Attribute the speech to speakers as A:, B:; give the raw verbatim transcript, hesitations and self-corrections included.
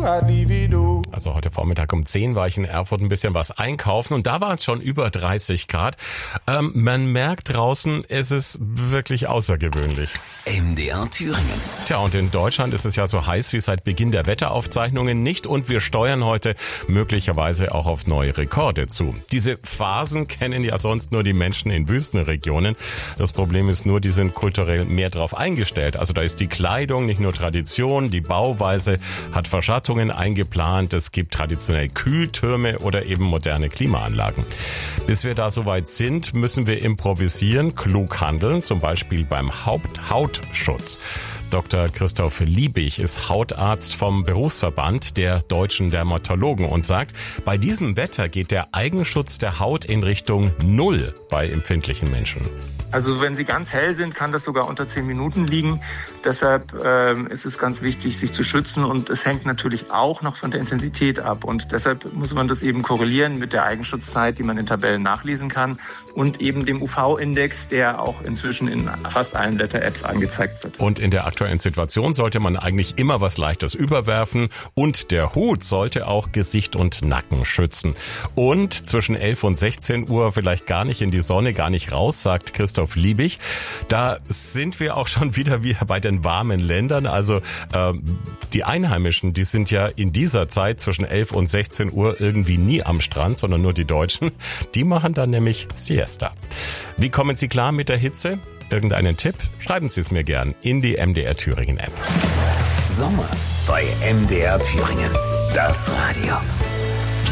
A: Also heute Vormittag um zehn war ich in Erfurt ein bisschen was einkaufen und da waren es schon über dreißig Grad. Ähm, man merkt draußen, es ist wirklich außergewöhnlich.
B: M D R Thüringen.
A: Tja, und in Deutschland ist es ja so heiß wie seit Beginn der Wetteraufzeichnungen nicht und wir steuern heute möglicherweise auch auf neue Rekorde zu. Diese Phasen kennen ja sonst nur die Menschen in Wüstenregionen. Das Problem ist nur, die sind kulturell mehr drauf eingestellt. Also da ist die Kleidung nicht nur Tradition, die Bauweise hat Verschattungen eingeplant, es gibt traditionell Kühltürme oder eben moderne Klimaanlagen. Bis wir da soweit sind, müssen wir improvisieren, klug handeln, zum Beispiel beim Haupt- Hautschutz. Doktor Christoph Liebig ist Hautarzt vom Berufsverband der deutschen Dermatologen und sagt, bei diesem Wetter geht der Eigenschutz der Haut in Richtung Null bei empfindlichen Menschen.
C: Also wenn sie ganz hell sind, kann das sogar unter zehn Minuten liegen. Deshalb ähm, ist es ganz wichtig, sich zu schützen und es hängt natürlich auch noch von der Intensität ab. Und deshalb muss man das eben korrelieren mit der Eigenschutzzeit, die man in Tabellen nachlesen kann und eben dem U V-Index, der auch inzwischen in fast allen Wetter-Apps angezeigt wird.
A: Und in der aktuellen Situation sollte man eigentlich immer was Leichtes überwerfen und der Hut sollte auch Gesicht und Nacken schützen. Und zwischen elf und sechzehn Uhr vielleicht gar nicht in die Sonne, gar nicht raus, sagt Christoph Liebig. Da sind wir auch schon wieder wie bei den warmen Ländern. Also äh, die Einheimischen, die sind ja in dieser Zeit zwischen elf und sechzehn Uhr irgendwie nie am Strand, sondern nur die Deutschen. Die machen dann nämlich Siesta. Wie kommen Sie klar mit der Hitze? Irgendeinen Tipp? Schreiben Sie es mir gern in die M D R Thüringen App.
B: Sommer bei M D R Thüringen. Das Radio.